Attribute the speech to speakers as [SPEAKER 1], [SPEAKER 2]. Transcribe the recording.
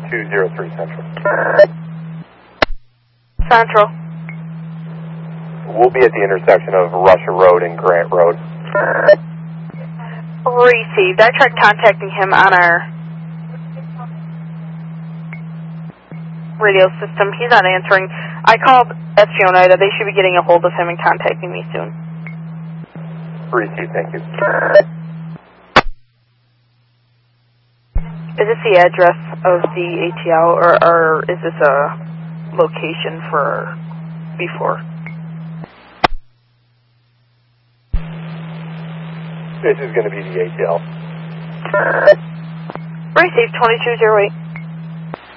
[SPEAKER 1] 2203 Central.
[SPEAKER 2] Central.
[SPEAKER 1] We'll be at the intersection of Russia Road and Grant Road.
[SPEAKER 2] Received. I tried contacting him on our radio system. He's not answering. I called SG Oneida. They should be getting a hold of him and contacting me soon.
[SPEAKER 1] Received, thank you.
[SPEAKER 2] Is this the address of the ATL, or is this a location for before?
[SPEAKER 1] This is going to be the ATL.
[SPEAKER 2] Received 2208.